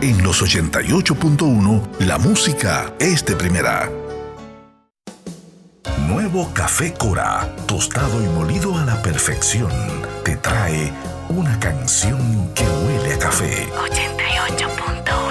En los 88.1, la música es de primera. Nuevo Café Cora, tostado y molido a la perfección, te trae una canción que huele a café. 88.1